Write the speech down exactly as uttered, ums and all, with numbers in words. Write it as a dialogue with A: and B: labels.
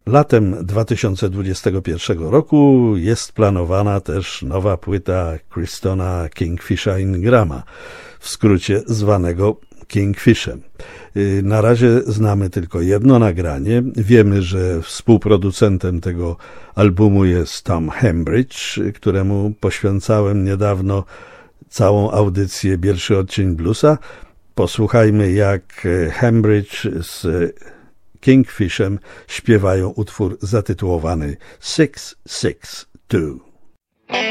A: Latem dwa tysiące dwudziestego pierwszego roku jest planowana też nowa płyta Christona Kingfisha Ingrama, w skrócie zwanego Kingfishem. Na razie znamy tylko jedno nagranie. Wiemy, że współproducentem tego albumu jest Tom Hembridge, któremu poświęcałem niedawno całą audycję Pierwszy odcień bluesa. Posłuchajmy, jak Hembridge z Kingfishem śpiewają utwór zatytułowany six six two.